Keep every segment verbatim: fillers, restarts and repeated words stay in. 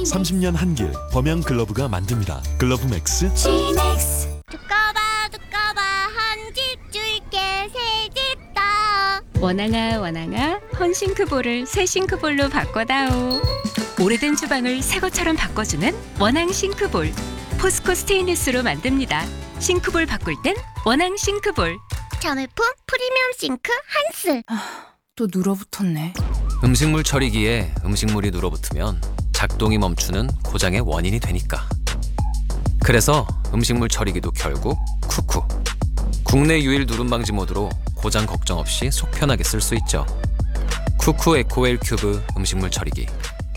삼십 년 한길 범양 글러브가 만듭니다. 글러브 맥스. 지넥스. 두꺼봐 두꺼봐 한 집 줄게 새 집 다. 원앙아 원앙아 헌싱크볼을 새 싱크볼로 바꿔다오. 오래된 주방을 새 것처럼 바꿔주는 원앙 싱크볼. 포스코 스테인리스로 만듭니다. 싱크볼 바꿀 땐 원앙 싱크볼. 자매품 프리미엄 싱크 한스. 또 눌어붙었네. 음식물 처리기에 음식물이 눌어붙으면 작동이 멈추는 고장의 원인이 되니까. 그래서 음식물 처리기도 결국 쿠쿠. 국내 유일 누름 방지 모드로 고장 걱정 없이 속 편하게 쓸 수 있죠. 쿠쿠 에코웰 큐브 음식물 처리기.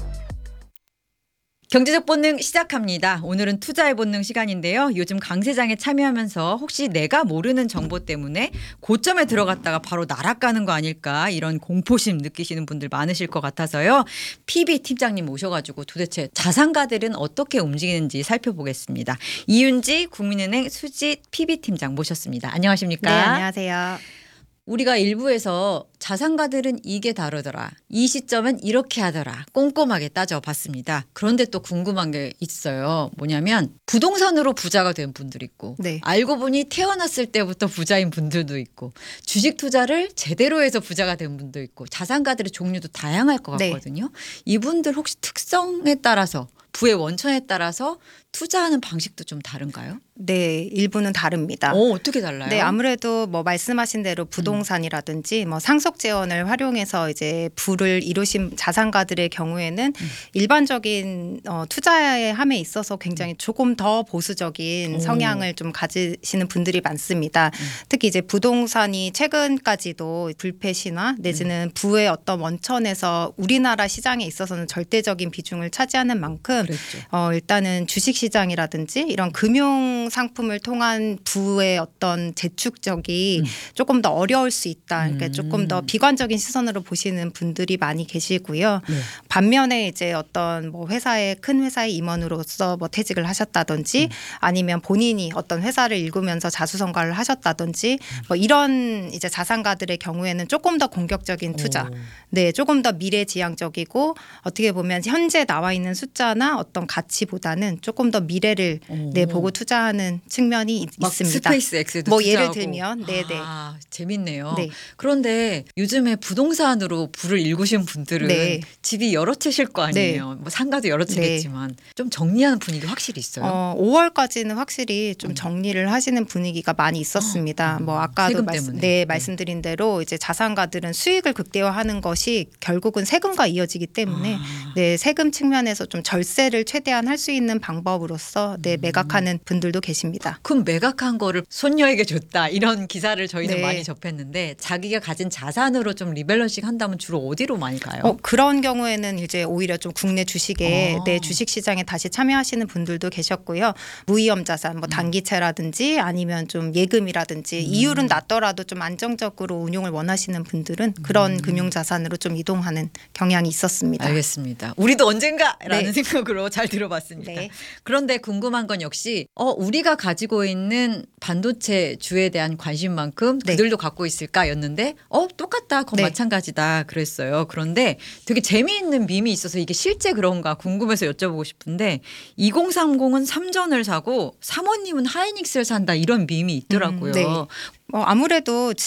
경제적 본능 시작합니다. 오늘은 투자의 본능 시간인데요. 요즘 강세장에 참여하면서 혹시 내가 모르는 정보 때문에 고점에 들어갔다가 바로 날아가는 거 아닐까 이런 공포심 느끼시는 분들 많으실 것 같아서요. 피비 팀장님 모셔가지고 도대체 자산가들은 어떻게 움직이는지 살펴보겠습니다. 이윤지 국민은행 수지 피비 팀장 모셨습니다. 안녕하십니까? 네, 안녕하세요. 우리가 일부에서 자산가들은 이게 다르더라. 이 시점은 이렇게 하더라. 꼼꼼하게 따져봤습니다. 그런데 또 궁금한 게 있어요. 뭐냐면 부동산으로 부자가 된 분들 있고 네. 알고 보니 태어났을 때부터 부자인 분들도 있고 주식 투자를 제대로 해서 부자가 된 분도 있고 자산가들의 종류도 다양할 것 같거든요. 네. 이분들 혹시 특성에 따라서 부의 원천에 따라서 투자하는 방식도 좀 다른가요? 네, 일부는 다릅니다. 오, 어떻게 달라요? 네, 아무래도 뭐 말씀하신 대로 부동산이라든지 뭐 상속 재원을 활용해서 이제 부를 이루신 자산가들의 경우에는 음. 일반적인 어, 투자의 함에 있어서 굉장히 조금 더 보수적인 오. 성향을 좀 가지시는 분들이 많습니다. 음. 특히 이제 부동산이 최근까지도 불패 신화 내지는 음. 부의 어떤 원천에서 우리나라 시장에 있어서는 절대적인 비중을 차지하는 만큼 어, 일단은 주식 시장이라든지 이런 금융 상품을 통한 부의 어떤 재축적이 음. 조금 더 어려울 수 있다. 그러니까 음. 조금 더 비관적인 시선으로 보시는 분들이 많이 계시고요. 네. 반면에 이제 어떤 뭐 회사의 큰 회사의 임원으로서 뭐 퇴직을 하셨다든지 음. 아니면 본인이 어떤 회사를 일구면서 자수성가를 하셨다든지 음. 뭐 이런 이제 자산가들의 경우에는 조금 더 공격적인 투자, 오. 네, 조금 더 미래지향적이고 어떻게 보면 현재 나와 있는 숫자나 어떤 가치보다는 조금 더 미래를 네, 보고 투자하는 측면이 막 있습니다. 스페이스 X에도 뭐 투자하고. 예를 들면 네네. 아, 재밌네요. 네. 그런데 요즘에 부동산으로 부를 일구신 분들은 네. 집이 여러 채실 거 아니에요. 네. 뭐 상가도 여러 채겠지만 네. 좀 정리하는 분위기 확실히 있어요. 어, 오월까지는 확실히 좀 정리를 하시는 분위기가 많이 있었습니다. 어, 뭐 아까도 말씀, 네, 네. 말씀드린 대로 이제 자산가들은 수익을 극대화하는 것이 결국은 세금과 이어지기 때문에 아. 네, 세금 측면에서 좀 절세를 최대한 할 수 있는 방법으로서 네, 매각하는 분들도 계십니다. 그럼 매각한 거를 손녀에게 줬다 이런 기사를 저희는 네. 많이 접했는데 자기가 가진 자산으로 좀 리밸런싱 한다면 주로 어디로 많이 가요? 어, 그런 경우에는 이제 오히려 좀 국내 주식에 아. 네, 주식 시장에 다시 참여하시는 분들도 계셨고요. 무위험 자산, 뭐 단기채라든지 아니면 좀 예금이라든지 음. 이율은 낮더라도 좀 안정적으로 운용을 원하시는 분들은 그런 음. 금융 자산으로 좀 이동하는 경향이 있었습니다. 알겠습니다. 우리도 언젠가라는 네. 생각으로 잘 들어봤습니다. 네. 그런데 궁금한 건 역시 어, 우리가 가지고 있는 반도체 주에 대한 관심만큼 네. 그들도 갖고 있을까였는데 어 똑같다. 그건 네. 마찬가지다 그랬어요. 그런데 되게 재미있는 밈이 있어서 이게 실제 그런가 궁금해서 여쭤보고 싶은데 이공삼공은 삼전을 사고 사모님은 하이닉스를 산다 이런 밈이 있더라고요. 음, 네. 어, 아무래도